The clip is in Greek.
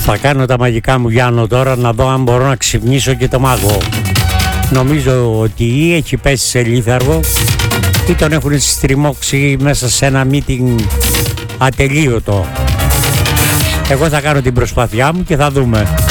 Θα κάνω τα μαγικά μου, Γιάννο, τώρα να δω αν μπορώ να ξυπνήσω και το μάγο. Νομίζω ότι ή έχει πέσει σε λίθαργο ή τον έχουν στριμώξει μέσα σε ένα meeting ατελείωτο. Εγώ θα κάνω την προσπάθειά μου και θα δούμε.